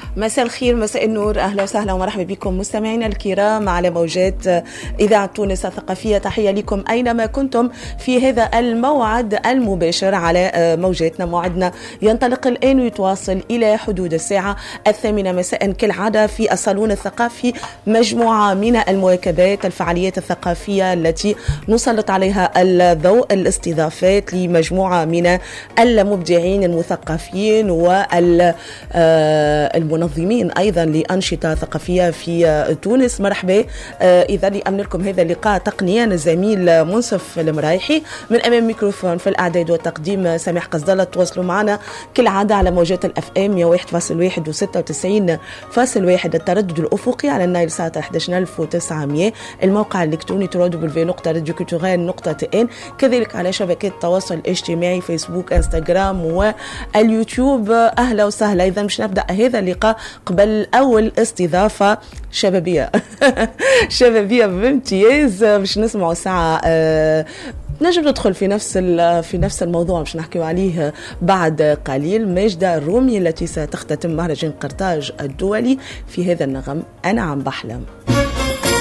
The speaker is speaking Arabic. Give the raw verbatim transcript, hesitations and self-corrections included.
مساء الخير، مساء النور، أهلا وسهلا ومرحبا بكم مستمعينا الكرام على موجات إذاعة تونس الثقافية. تحية لكم أينما كنتم في هذا الموعد المباشر على موجاتنا. موعدنا ينطلق الآن ويتواصل إلى حدود الساعة الثامنة مساء كالعادة في الصالون الثقافي، مجموعة من المواكبات، الفعاليات الثقافية التي نسلط عليها الضوء، الاستضافات لمجموعة من المبدعين المثقفين والمنظمين أيضا لأنشطة ثقافية في تونس. مرحبا. إذا لأمن لكم هذا اللقاء تقنيا الزميل منصف المرايحي، من أمام ميكروفون في الأعداد والتقديم سامح قصدلة. تواصلوا معنا كالعادة على موجات الأف أم مية وواحد فاصل واحد وستة وتسعين فاصل واحد، التردد الأفقي على النايل ساعة أحد عشر ألف وتسعمية، الموقع الإلكتروني دبليو نقطة راديو كولتورال نقطة تي إن، كذلك على شبكات التواصل الاجتماعي فيسبوك، انستغرام واليوتيوب. أهلا وسهلا. إذا مش نبدأ هذا اللقاء قبل أول استضافة شبابية شبابية بامتياز، مش نسمعوا ساعة أه نجم ندخل في نفس في نفس الموضوع مش نحكي عليه بعد قليل. ماجدة الرومي التي ستختتم مهرجان قرطاج الدولي في هذا النغم أنا عم بحلم.